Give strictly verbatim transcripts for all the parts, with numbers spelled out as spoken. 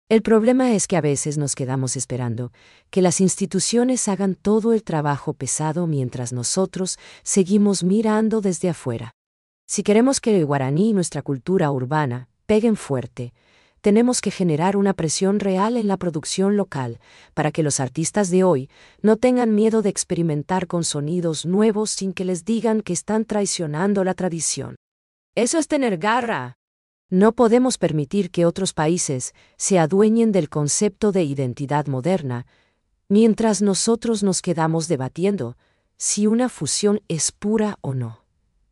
El problema es que a veces nos quedamos esperando que las instituciones hagan todo el trabajo pesado mientras nosotros seguimos mirando desde afuera. Si queremos que el guaraní y nuestra cultura urbana peguen fuerte, tenemos que generar una presión real en la producción local para que los artistas de hoy no tengan miedo de experimentar con sonidos nuevos sin que les digan que están traicionando la tradición. Eso es tener garra. No podemos permitir que otros países se adueñen del concepto de identidad moderna, mientras nosotros nos quedamos debatiendo si una fusión es pura o no.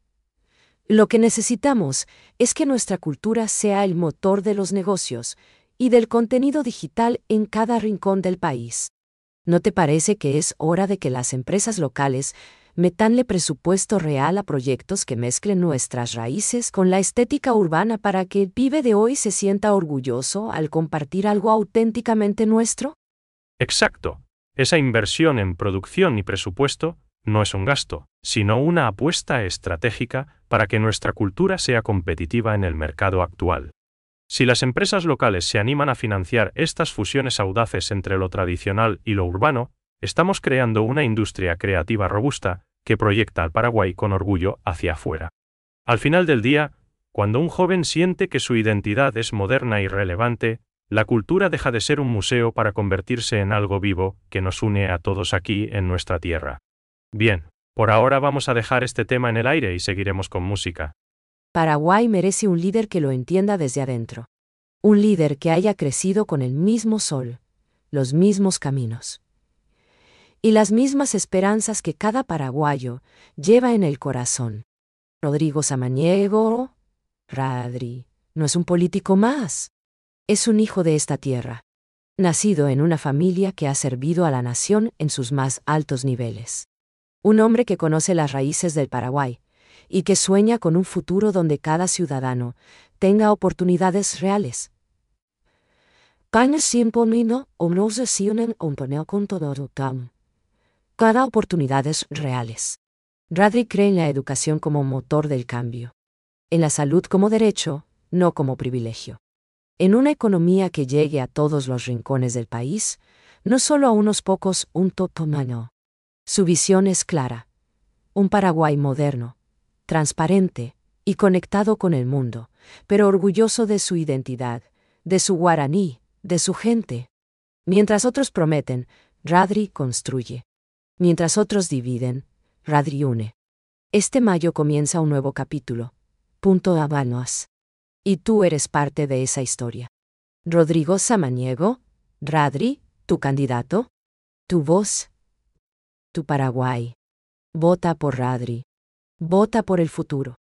Lo que necesitamos es que nuestra cultura sea el motor de los negocios y del contenido digital en cada rincón del país. ¿No te parece que es hora de que las empresas locales metanle presupuesto real a proyectos que mezclen nuestras raíces con la estética urbana para que el pibe de hoy se sienta orgulloso al compartir algo auténticamente nuestro? Exacto. Esa inversión en producción y presupuesto no es un gasto, sino una apuesta estratégica para que nuestra cultura sea competitiva en el mercado actual. Si las empresas locales se animan a financiar estas fusiones audaces entre lo tradicional y lo urbano, estamos creando una industria creativa robusta que proyecta al Paraguay con orgullo hacia afuera. Al final del día, cuando un joven siente que su identidad es moderna y relevante, la cultura deja de ser un museo para convertirse en algo vivo que nos une a todos aquí en nuestra tierra. Bien, por ahora vamos a dejar este tema en el aire y seguiremos con música. Paraguay merece un líder que lo entienda desde adentro. Un líder que haya crecido con el mismo sol, los mismos caminos y las mismas esperanzas que cada paraguayo lleva en el corazón. Rodrigo Samaniego, Radri, no es un político más. Es un hijo de esta tierra, nacido en una familia que ha servido a la nación en sus más altos niveles. Un hombre que conoce las raíces del Paraguay y que sueña con un futuro donde cada ciudadano tenga oportunidades reales. Cada oportunidades reales. Radri cree en la educación como motor del cambio. En la salud como derecho, no como privilegio. En una economía que llegue a todos los rincones del país, no solo a unos pocos, un totomano. Su visión es clara. Un Paraguay moderno, transparente y conectado con el mundo, pero orgulloso de su identidad, de su guaraní, de su gente. Mientras otros prometen, Radri construye. Mientras otros dividen, Radri une. Este mayo comienza un nuevo capítulo. Punto Habanos. Y tú eres parte de esa historia. Rodrigo Samaniego, Radri, tu candidato, tu voz, tu Paraguay. Vota por Radri. Vota por el futuro.